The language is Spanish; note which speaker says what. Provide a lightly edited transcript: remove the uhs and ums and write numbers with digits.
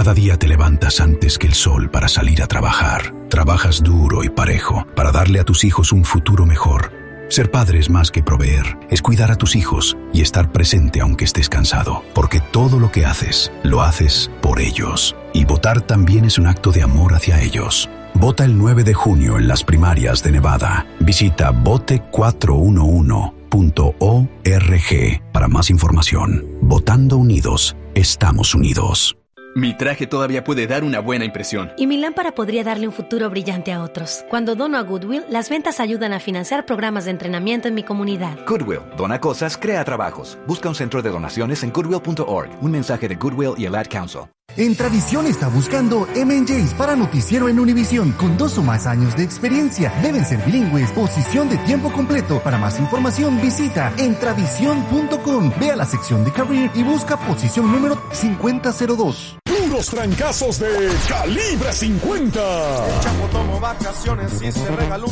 Speaker 1: Cada día te levantas antes que el sol para salir a trabajar. Trabajas duro y parejo para darle a tus hijos un futuro mejor. Ser padre es más que proveer, es cuidar a tus hijos y estar presente aunque estés cansado, porque todo lo que haces, lo haces por ellos. Y votar también es un acto de amor hacia ellos. Vota el 9 de junio en las primarias de Nevada. Visita vote411.org para más información. Votando unidos, estamos unidos.
Speaker 2: Mi traje todavía puede dar una buena impresión.
Speaker 3: Y mi lámpara podría darle un futuro brillante a otros. Cuando dono a Goodwill, las ventas ayudan a financiar programas de entrenamiento en mi comunidad.
Speaker 4: Goodwill, dona cosas, crea trabajos. Busca un centro de donaciones en goodwill.org. Un mensaje de Goodwill y el Ad Council.
Speaker 5: En Tradición está buscando M&J's para noticiero en Univisión con 2 o más años de experiencia. Deben ser bilingües, posición de tiempo completo. Para más información visita entradición.com. Ve a la sección de Career y busca posición número 5002.
Speaker 6: Puros trancazos de Calibre 50.
Speaker 7: El Chapo tomó vacaciones y se regaló